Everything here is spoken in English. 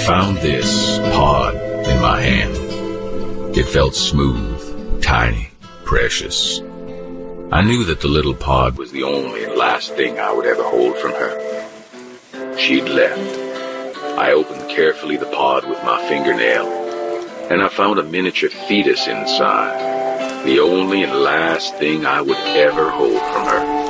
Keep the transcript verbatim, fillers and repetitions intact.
found this pod in my hand. It felt smooth, tiny, precious. I knew that the little pod was the only and last thing I would ever hold from her. She'd left. I opened carefully the pod with my fingernail, and I found a miniature fetus inside, the only and last thing I would ever hold from her.